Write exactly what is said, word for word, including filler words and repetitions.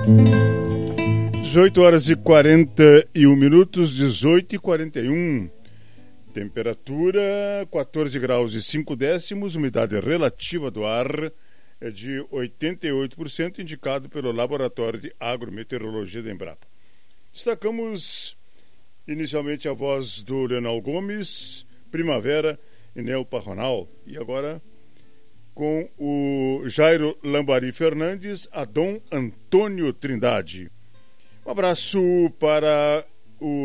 dezoito horas e quarenta e um minutos, dezoito e quarenta e um. Temperatura quatorze graus e cinco décimos, umidade relativa do ar é de oitenta e oito por cento, indicado pelo Laboratório de Agrometeorologia da Embrapa. Destacamos inicialmente a voz do Leonel Gomes, Primavera e Nel Parronal, e agora com o Jairo Lambari Fernandes, a Dom Antônio Trindade. Um abraço para o